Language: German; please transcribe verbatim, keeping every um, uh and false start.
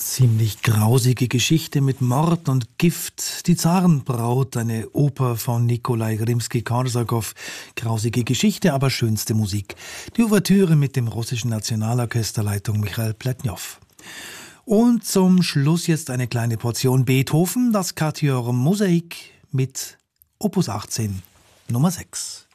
Ziemlich grausige Geschichte mit Mord und Gift. Die Zarenbraut, eine Oper von Nikolai Rimski-Korsakow. Grausige Geschichte, aber schönste Musik. Die Ouvertüre mit dem russischen Nationalorchesterleitung Michail Pletnjow. Und zum Schluss jetzt eine kleine Portion Beethoven, das Quatuor Mosaik mit Opus achtzehn, Nummer sechs.